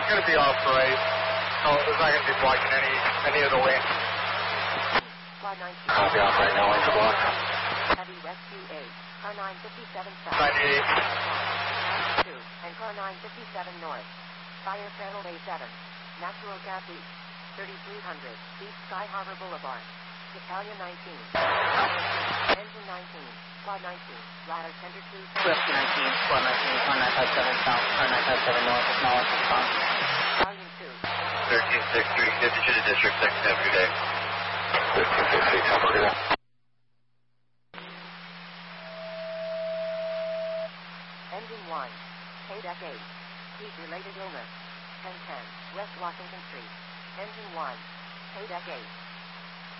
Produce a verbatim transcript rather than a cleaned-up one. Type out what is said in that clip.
going to be off right. So it's not going to be blocking any any of the lanes. Copy off right now, lanes are blocked. Heavy Rescue eight, car nine fifty-seven south. ninety-eight. two, and car nine fifty-seven north. Fire channel A seven. Natural gas leak. thirty-three hundred, East Sky Harbor Boulevard. Battalion nineteen. Engine nineteen. Squad nineteen. Ladder tender two. Rescue nineteen, Squad nineteen, car nine five seven south, car nine five seven north, acknowledge response. Battalion two. thirteen six three, get to the district, second half of your day. thirteen six three, have a good day. Engine one. K DEC eight. Heat-related illness. ten ten, West Washington Street. Engine one. K DEC eight.